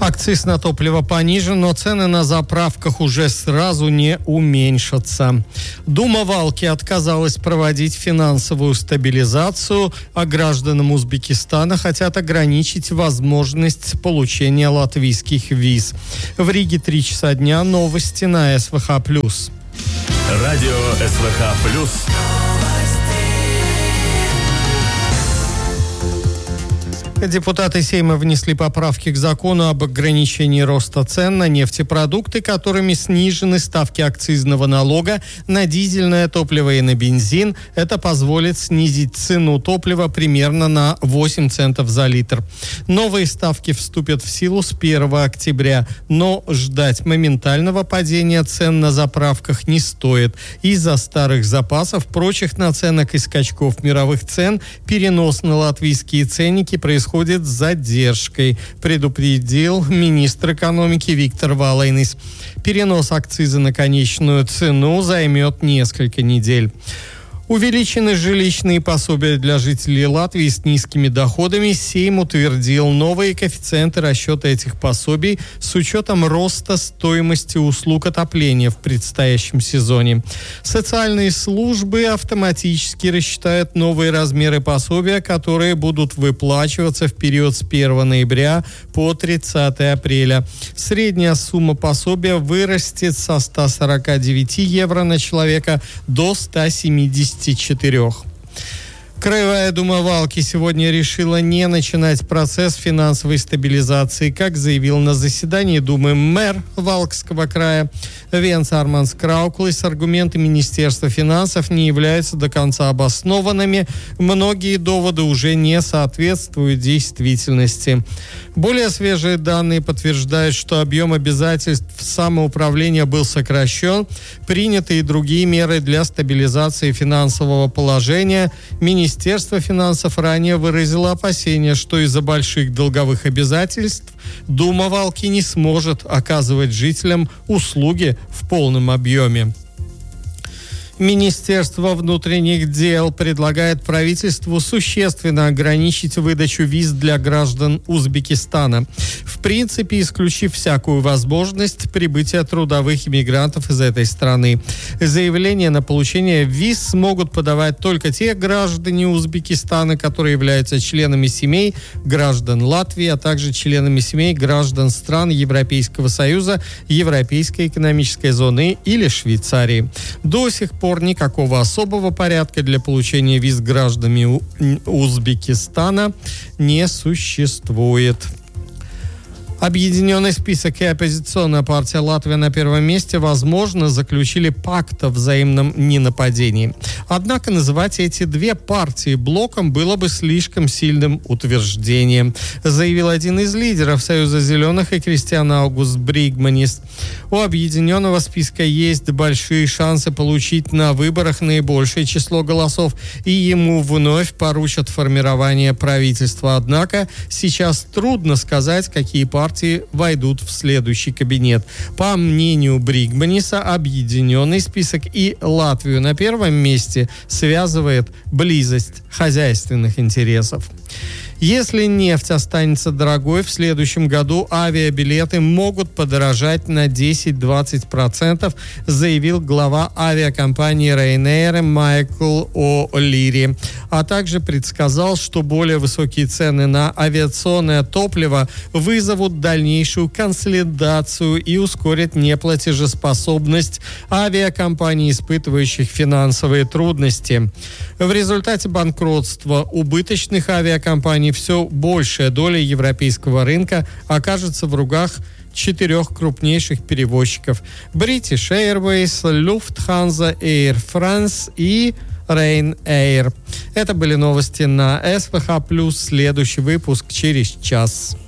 Акциз на топливо понижен, но цены на заправках уже сразу не уменьшатся. Дума Валки отказалась проводить финансовую стабилизацию, а гражданам Узбекистана хотят ограничить возможность получения латвийских виз. В Риге 3 часа дня. Новости на СВХ+. Радио СВХ+. Депутаты Сейма внесли поправки к закону об ограничении роста цен на нефтепродукты, которыми снижены ставки акцизного налога на дизельное топливо и на бензин. Это позволит снизить цену топлива примерно на 8 центов за литр. Новые ставки вступят в силу с 1 октября, но ждать моментального падения цен на заправках не стоит. Из-за старых запасов, прочих наценок и скачков мировых цен перенос на латвийские ценники происходит с задержкой, предупредил министр экономики Виктор Валайнис. Перенос акциза на конечную цену займет несколько недель. Увеличены жилищные пособия для жителей Латвии с низкими доходами. Сейм утвердил новые коэффициенты расчета этих пособий с учетом роста стоимости услуг отопления в предстоящем сезоне. Социальные службы автоматически рассчитают новые размеры пособия, которые будут выплачиваться в период с 1 ноября по 30 апреля. Средняя сумма пособия вырастет со 149 евро на человека до 174. Краевая дума Валки сегодня решила не начинать процесс финансовой стабилизации, как заявил на заседании Думы мэр Валкского края Венс Арманс Крауклис. Аргументы Министерства финансов не являются до конца обоснованными. Многие доводы уже не соответствуют действительности. Более свежие данные подтверждают, что объем обязательств самоуправления был сокращен. Приняты и другие меры для стабилизации финансового положения. Министерство финансов ранее выразило опасения, что из-за больших долговых обязательств Дума Валки не сможет оказывать жителям услуги в полном объеме. Министерство внутренних дел предлагает правительству существенно ограничить выдачу виз для граждан Узбекистана, в принципе, исключив всякую возможность прибытия трудовых иммигрантов из этой страны. Заявление на получение виз смогут подавать только те граждане Узбекистана, которые являются членами семей граждан Латвии, а также членами семей граждан стран Европейского Союза, Европейской экономической зоны или Швейцарии. До сих пор никакого особого порядка для получения виз гражданами Узбекистана не существует. Объединенный список и оппозиционная партия «Латвия» на первом месте, возможно, заключили пакт о взаимном ненападении. Однако называть эти две партии блоком было бы слишком сильным утверждением, заявил один из лидеров Союза зеленых и Кристиан Аугуст Бригманис. У объединенного списка есть большие шансы получить на выборах наибольшее число голосов, и ему вновь поручат формирование правительства. Однако сейчас трудно сказать, какие партии войдут в следующий кабинет. По мнению Бригманиса, объединенный список и Латвию на первом месте связывает близость хозяйственных интересов. Если нефть останется дорогой, в следующем году авиабилеты могут подорожать на 10-20%, заявил глава авиакомпании Ryanair Майкл О'Лири, а также предсказал, что более высокие цены на авиационное топливо вызовут дальнейшую консолидацию и ускорят неплатежеспособность авиакомпаний, испытывающих финансовые трудности. В результате банкротства убыточных авиакомпаний все большая доля европейского рынка окажется в руках 4 крупнейших перевозчиков: British Airways, Lufthansa, Air France и Ryanair. Это были новости на СВХ+. Следующий выпуск через час.